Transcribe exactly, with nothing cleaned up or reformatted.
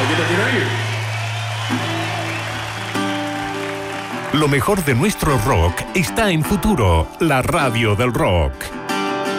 yo te quiero ir. Lo mejor de nuestro rock está en Futuro, la radio del rock.